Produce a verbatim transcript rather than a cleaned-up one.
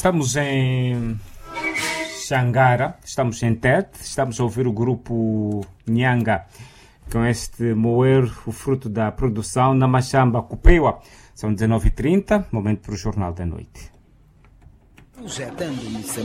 Estamos em Xangara, estamos em Tete, estamos a ouvir o grupo Nhanga com este Moer, o fruto da produção na Machamba Cupeua. São dezenove e trinta, momento para o Jornal da Noite.